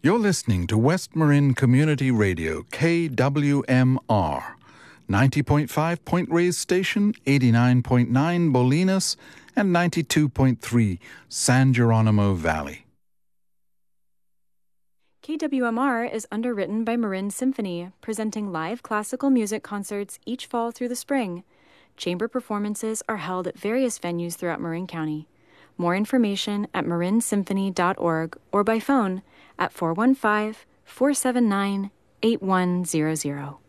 You're listening to West Marin Community Radio, KWMR, 90.5 Point Reyes Station, 89.9 Bolinas, and 92.3 San Geronimo Valley. KWMR is underwritten by Marin Symphony, presenting live classical music concerts each fall through the spring. Chamber performances are held at various venues throughout Marin County. More information at marinsymphony.org or by phone at 415-479-8100.